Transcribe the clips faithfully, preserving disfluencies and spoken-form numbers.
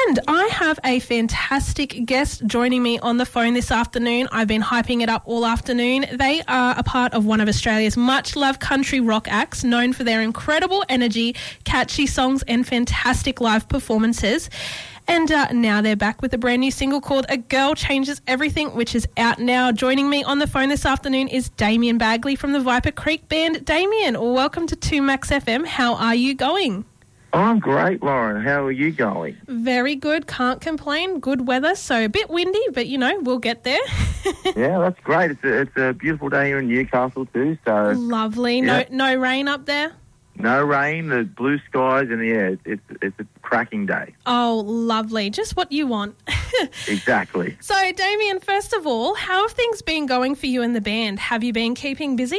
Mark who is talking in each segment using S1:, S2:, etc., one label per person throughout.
S1: And I have a fantastic guest joining me on the phone this afternoon. I've been hyping it up all afternoon. They are a part of one of Australia's much-loved country rock acts, known for their incredible energy, catchy songs and fantastic live performances. And uh, now they're back with a brand new single called A Girl Changes Everything, which is out now. Joining me on the phone this afternoon is Damien Bagley from the Viper Creek Band. Damien, welcome to two Max F M. How are you going?
S2: Oh, I'm great, Lauren. How are you going?
S1: Very good. Can't complain. Good weather, so a bit windy, but, you know, we'll get there.
S2: Yeah, that's great. It's a, it's a beautiful day here in Newcastle too. So
S1: lovely.
S2: Yeah.
S1: No no rain up there?
S2: No rain, the blue skies, and yeah, it's, it's, it's a cracking day.
S1: Oh, lovely. Just what you want.
S2: Exactly.
S1: So, Damien, first of all, how have things been going for you in the band? Have you been keeping busy?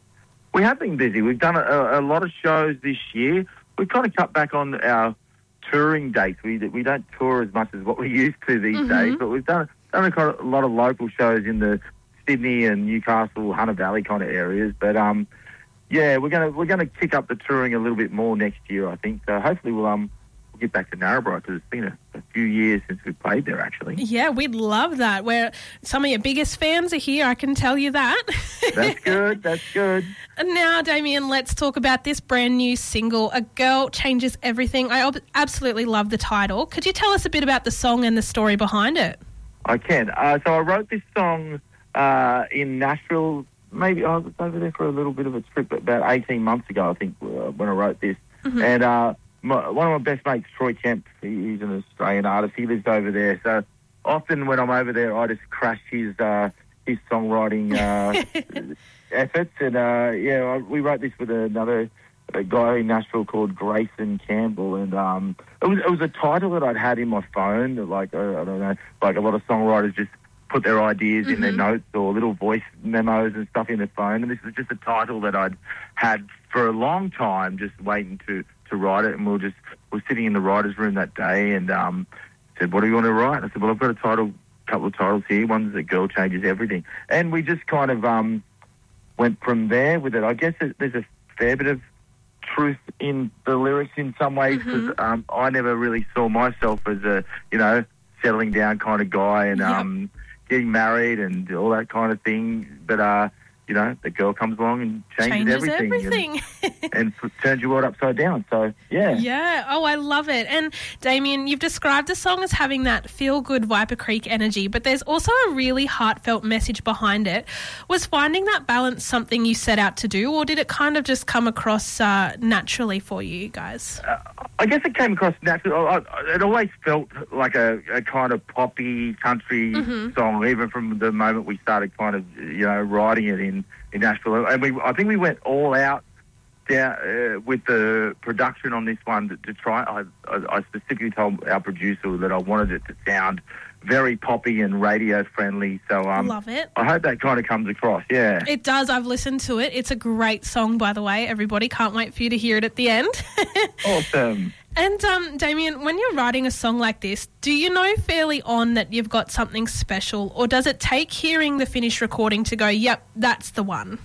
S2: We have been busy. We've done a, a lot of shows this year. We've kind of cut back on our touring dates. We we don't tour as much as what we used to these
S1: Mm-hmm.
S2: days, but we've done, done a, kind of, a lot of local shows in the Sydney and Newcastle, Hunter Valley kind of areas. But um, yeah, we're gonna we're gonna kick up the touring a little bit more next year, I think. So hopefully we'll um we'll get back to Narrabri because it's been a, a few years since we played there, actually.
S1: Yeah, we'd love that. Where some of your biggest fans are here, I can tell you that.
S2: That's good. That's good.
S1: And now, Damien, let's talk about this brand new single, A Girl Changes Everything. I ob- absolutely love the title. Could you tell us a bit about the song and the story behind it?
S2: I can. Uh, so I wrote this song uh, in Nashville. Maybe I was over there for a little bit of a trip about eighteen months ago, I think, uh, when I wrote this.
S1: Mm-hmm.
S2: And uh, my, one of my best mates, Troy Kemp, he, he's an Australian artist. He lives over there. So often when I'm over there, I just crash his uh, his songwriting uh, efforts. And uh, yeah, I, we wrote this with another a guy in Nashville called Grayson Campbell. And um, it was it was a title that I'd had in my phone. That, like uh, I don't know, like a lot of songwriters just put their ideas mm-hmm. in their notes or little voice memos and stuff in their phone. And this was just a title that I'd had for a long time, just waiting to, to write it. And we were just we were sitting in the writer's room that day and um, said, what do you want to write? I said, well, I've got a title, couple of titles here. One's A Girl Changes Everything. And we just kind of um, went from there with it. I guess there's a fair bit of truth in the lyrics in some ways because mm-hmm. um, I never really saw myself as a, you know, settling down kind of guy and
S1: yep.
S2: um, getting married and all that kind of thing. But, uh, you know, the girl comes along and changes,
S1: changes
S2: everything.
S1: everything.
S2: And, and p- turns your world upside down. So, yeah.
S1: Yeah. Oh, I love it. And, Damien, you've described the song as having that feel-good Viper Creek energy, but there's also a really heartfelt message behind it. Was finding that balance something you set out to do, or did it kind of just come across uh, naturally for you guys?
S2: Uh, I guess it came across naturally. I, I, it always felt like a, a kind of poppy country
S1: mm-hmm.
S2: song, even from the moment we started kind of, you know, writing it in, in Nashville. And we, I think we went all out down, uh, with the production on this one to, to try. I, I, I specifically told our producer that I wanted it to sound very poppy and radio friendly. So um,
S1: love it.
S2: I hope that kind of comes across. Yeah,
S1: it does. I've listened to it. It's a great song, by the way. Everybody, can't wait for you to hear it at the end.
S2: Awesome.
S1: And um, Damien, when you're writing a song like this, do you know fairly on that you've got something special, or does it take hearing the finished recording to go, "Yep, that's the one"?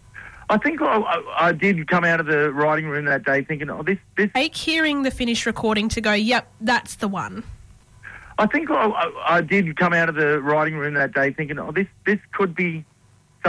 S2: I think I, I, I did come out of the writing room that day thinking, "Oh, this this."
S1: Take hearing the finished recording to go, "Yep, that's the one."
S2: I think I, I, I did come out of the writing room that day thinking, oh, this, this could be